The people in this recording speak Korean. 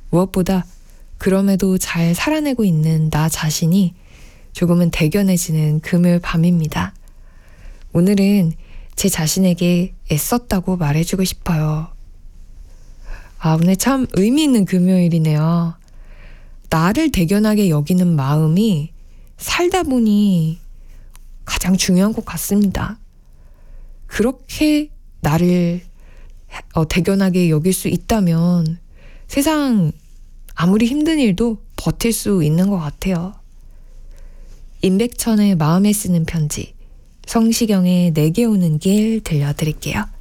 무엇보다 그럼에도 잘 살아내고 있는 나 자신이 조금은 대견해지는 금요일 밤입니다. 오늘은 제 자신에게 애썼다고 말해주고 싶어요. 오늘 참 의미 있는 금요일이네요. 나를 대견하게 여기는 마음이 살다 보니 가장 중요한 것 같습니다. 그렇게 나를 대견하게 여길 수 있다면 세상 아무리 힘든 일도 버틸 수 있는 것 같아요. 임백천의 마음에 쓰는 편지, 성시경의 내게 오는 길 들려드릴게요.